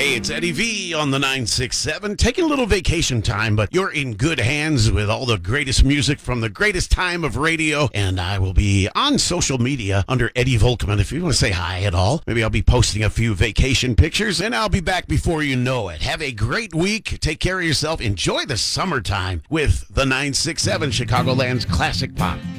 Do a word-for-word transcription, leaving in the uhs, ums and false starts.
Hey, it's Eddie V on the nine six seven, taking a little vacation time, but you're in good hands with all the greatest music from the greatest time of radio, and I will be on social media under Eddie Volkman. If you want to say hi at all, maybe I'll be posting a few vacation pictures, and I'll be back before you know it. Have a great week. Take care of yourself. Enjoy the summertime with the nine six seven, Chicagoland's classic pop.